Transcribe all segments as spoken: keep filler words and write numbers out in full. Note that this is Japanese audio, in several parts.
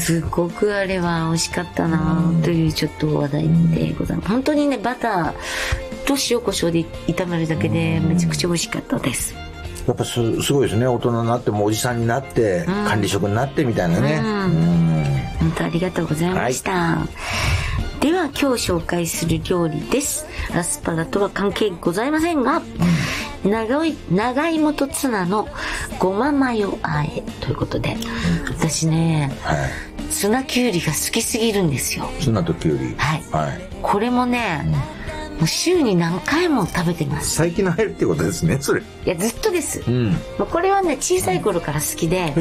すごくあれは美味しかったなというちょっと話題でございます。本当にね、バターと塩コショウで炒めるだけでめちゃくちゃ美味しかったです。 やっぱ す, すごいですね。大人になってもおじさんになって、うん、管理職になってみたいなね、うんうん、 本当ありがとうございました、はい、では今日紹介する料理です。アスパラとは関係ございませんが、うん、長い長芋とツナのごまマヨあえということで、うん、私ね、はい、ツナきゅうりが好きすぎるんですよ。 ツナときゅうり、 はい、はい、これもね、うん、もう週に何回も食べてます。 最近の流行りってことですね、それ。 いや、ずっとです、うん、もうこれはね、小さい頃から好きで、 うん、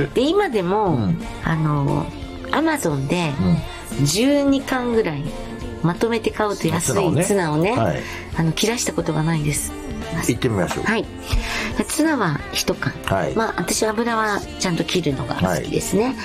で今でも、うん、あのアマゾンでじゅうにかんぐらいまとめて買うと安いツナをね、はい、あの切らしたことがないです。 行ってみましょう。 はい、ツナはいっかん、はい、まあ私油はちゃんと切るのが好きですね、はい、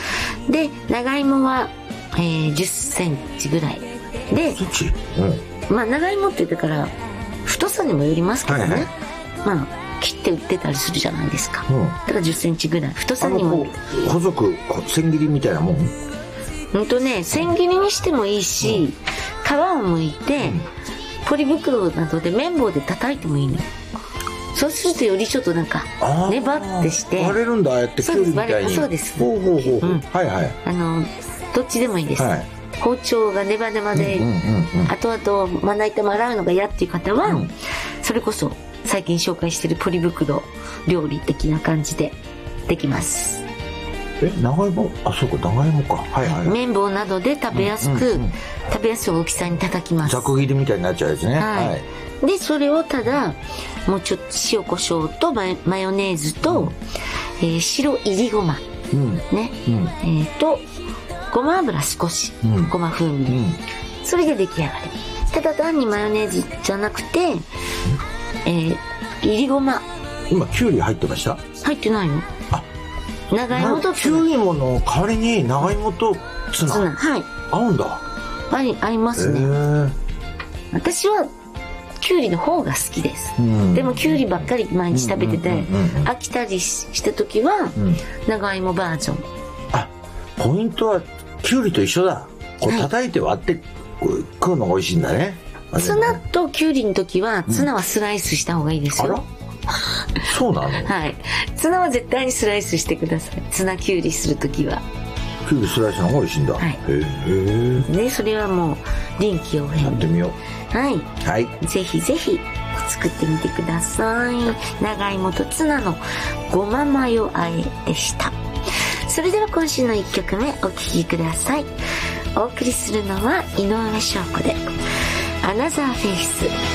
で長芋は、えー、じゅっセンチぐらいで、うん、まあ長芋って言ってから太さにもよりますけどね、はいはい、まあ切って売ってたりするじゃないですか、うん、だからじゅっセンチぐらい太さにも細く千切りみたいなもん。 ほんとね、千切りにしてもいいし、うん、皮を剥いて、うん、ポリ袋などで綿棒で叩いてもいいの。そうするとよりちょっとなんかネバってして割れるんだ、ああやってキュウリみたいに。 そうです。 ほうほうほうほう、うん、はいはい。 あのどっちでもいいです、はい、包丁がネバネバで、うんうんうんうん、後々まな板も洗うのが嫌っていう方は、うん、それこそ最近紹介してるポリ袋料理的な感じでできます。 え、長芋、あ、そうか、長芋か、はいはい、はい、 綿棒などで食べやすく、うんうんうん、食べやすい大きさに叩きます。 ざく切りみたいになっちゃうやつね、 はいはい、でそれをただもうちょっと塩コショウとマヨ、マヨネーズと、うん、えー、白いりごま、うん、ね、うん、えー、とごま油少し、うん、ごま風味、うん、それで出来上がり。ただ単にマヨネーズじゃなくて、うん、えー、いりごま、 今キュウリ入ってました？ 入ってないよ。あ、長芋とキュウリもの代わりに長芋とツナ、 ツナ、はい、 合うんだ。 合い、合いますね。私はキュウリの方が好きです、うん、でもキュウリばっかり毎日食べてて、うんうんうんうん、飽きたりした時は、うん、長芋バージョン。 あ、ポイントはキュウリと一緒だ。こう叩いて割って食うのが美味しいんだね。 ツナとキュウリの時はツナはスライスした方がいいですよ、 うん、あらそうなのはい、ツナは絶対にスライスしてください。ツナキュウリする時はキュウリスライスの方が美味しいんだ、はい、へえ。 でそれはもう臨機応変にやってみよう。 はい、 はい、 ぜひぜひ作ってみてください。長芋とツナのごまマヨあえでした。それでは今週のいっきょくめお聴きください。お送りするのは井上翔子でアナザーフェイス。